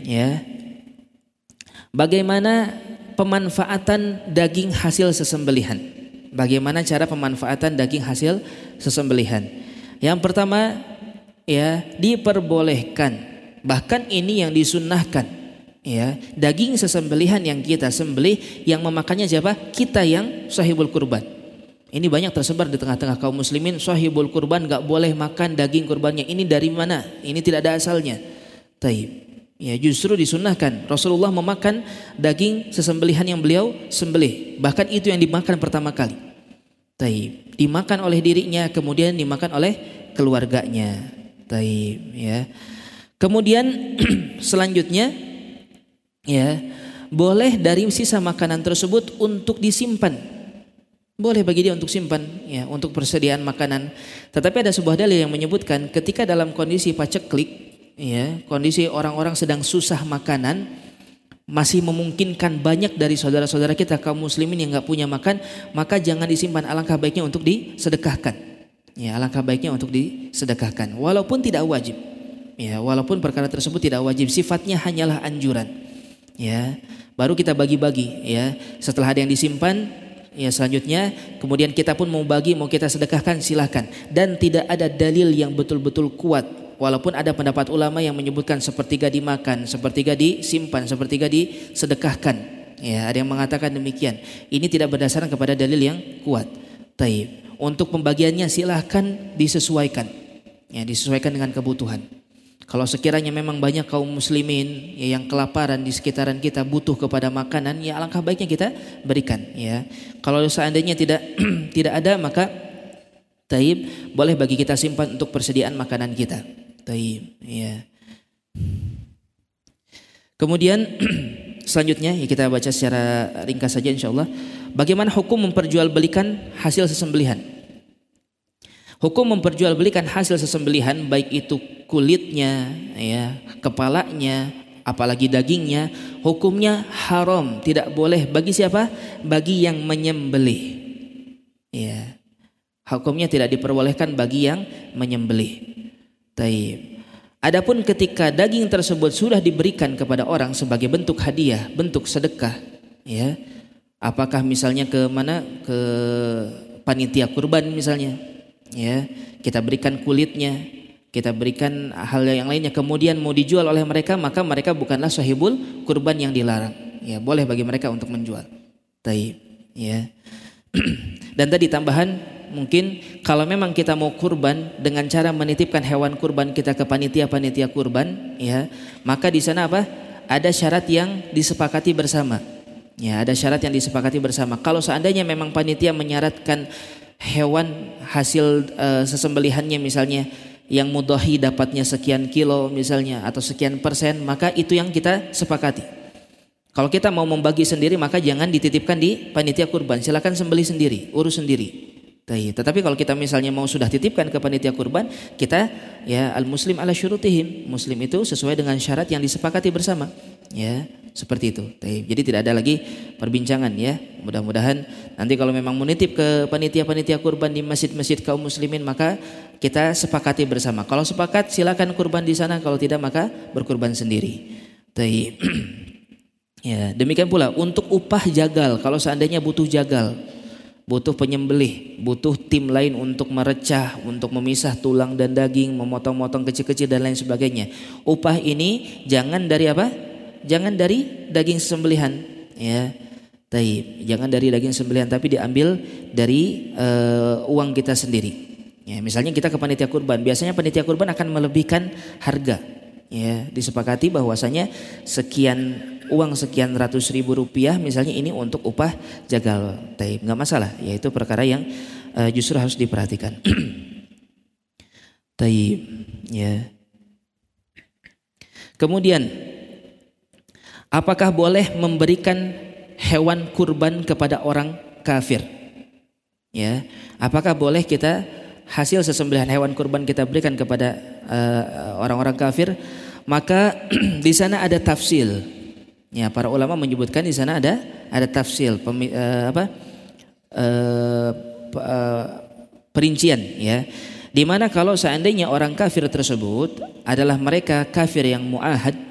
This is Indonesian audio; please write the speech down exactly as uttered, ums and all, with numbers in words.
ya. Bagaimana pemanfaatan daging hasil sesembelihan? Bagaimana cara pemanfaatan daging hasil sesembelihan? Yang pertama, ya, diperbolehkan, bahkan ini yang disunnahkan, ya, daging sesembelihan yang kita sembelih, yang memakannya siapa? Kita yang sahibul kurban. Ini banyak tersebar di tengah-tengah kaum muslimin, sahibul kurban gak boleh makan daging kurbannya. Ini dari mana? Ini tidak ada asalnya. Taib. Ya, justru disunnahkan. Rasulullah memakan daging sesembelihan yang beliau sembelih. Bahkan itu yang dimakan pertama kali. Taib. Dimakan oleh dirinya, kemudian dimakan oleh keluarganya. Taib, ya. Kemudian selanjutnya, ya, boleh dari sisa makanan tersebut untuk disimpan. Boleh bagi dia untuk simpan, ya, untuk persediaan makanan. Tetapi ada sebuah dalil yang menyebutkan ketika dalam kondisi paceklik, ya, kondisi orang-orang sedang susah makanan, masih memungkinkan banyak dari saudara-saudara kita kaum muslimin yang nggak punya makan, maka jangan disimpan, alangkah baiknya untuk disedekahkan. Ya, alangkah baiknya untuk disedekahkan, walaupun tidak wajib. Ya, walaupun perkara tersebut tidak wajib, sifatnya hanyalah anjuran. Ya, baru kita bagi-bagi. Ya, setelah ada yang disimpan, ya, selanjutnya kemudian kita pun mau bagi, mau kita sedekahkan, silahkan. Dan tidak ada dalil yang betul-betul kuat. Walaupun ada pendapat ulama yang menyebutkan sepertiga dimakan, sepertiga disimpan, sepertiga disedekahkan. Ya, ada yang mengatakan demikian. Ini tidak berdasarkan kepada dalil yang kuat. Taib. Untuk pembagiannya silahkan disesuaikan. Ya, disesuaikan dengan kebutuhan. Kalau sekiranya memang banyak kaum muslimin, ya, yang kelaparan di sekitaran kita, butuh kepada makanan, ya alangkah baiknya kita berikan. Ya, kalau seandainya tidak tidak ada, maka taib, boleh bagi kita simpan untuk persediaan makanan kita. Taib, ya. Kemudian selanjutnya, ya, kita baca secara ringkas saja insyaallah. Bagaimana hukum memperjualbelikan hasil sesembelihan? Hukum memperjualbelikan hasil sesembelihan, baik itu kulitnya, ya, kepalanya, apalagi dagingnya, hukumnya haram, tidak boleh bagi siapa? Bagi yang menyembelih. Ya. Hukumnya tidak diperbolehkan bagi yang menyembelih. Taib. Adapun ketika daging tersebut sudah diberikan kepada orang sebagai bentuk hadiah, bentuk sedekah, ya. Apakah misalnya ke mana? Ke panitia kurban misalnya, ya. Kita berikan kulitnya, kita berikan hal yang lainnya, kemudian mau dijual oleh mereka, maka mereka bukanlah sahibul kurban yang dilarang. Ya, boleh bagi mereka untuk menjual. Taib, ya. Dan tadi tambahan, mungkin kalau memang kita mau kurban dengan cara menitipkan hewan kurban kita ke panitia-panitia kurban, ya, maka di sana apa? Ada syarat yang disepakati bersama. Ya, ada syarat yang disepakati bersama. Kalau seandainya memang panitia menyaratkan hewan hasil uh, sesembelihannya misalnya yang mudhahi dapatnya sekian kilo misalnya atau sekian persen, maka itu yang kita sepakati. Kalau kita mau membagi sendiri, maka jangan dititipkan di panitia kurban. Silakan sembelih sendiri, urus sendiri. Tetapi kalau kita misalnya mau sudah titipkan ke panitia kurban, kita, ya, al muslim ala syurutihim, muslim itu sesuai dengan syarat yang disepakati bersama, ya, seperti itu. Jadi tidak ada lagi perbincangan, ya. Mudah-mudahan nanti kalau memang menitip ke panitia-panitia kurban di masjid-masjid kaum muslimin, maka kita sepakati bersama. Kalau sepakat silakan kurban di sana, kalau tidak maka berkurban sendiri. Ya, demikian pula untuk upah jagal, kalau seandainya butuh jagal, butuh penyembelih, butuh tim lain untuk merecah, untuk memisah tulang dan daging, memotong-motong kecil-kecil dan lain sebagainya. Upah ini jangan dari apa? Jangan dari daging sembelihan, ya. Taib. Jangan dari daging sembelihan, tapi diambil dari uh, uang kita sendiri. Ya, misalnya kita ke panitia kurban, biasanya panitia kurban akan melebihkan harga. Ya, disepakati bahwasanya sekian uang sekian ratus ribu rupiah misalnya ini untuk upah jagal. Taib, nggak masalah, yaitu perkara yang uh, justru harus diperhatikan. Taib, ya. Kemudian, apakah boleh memberikan hewan kurban kepada orang kafir? Ya, apakah boleh kita hasil sesembelihan hewan kurban kita berikan kepada uh, orang-orang kafir? Maka di sana ada tafsil. Ya, para ulama menyebutkan di sana ada ada tafsil, pemi, uh, apa uh, uh, perincian, ya. Di mana kalau seandainya orang kafir tersebut adalah mereka kafir yang muahad,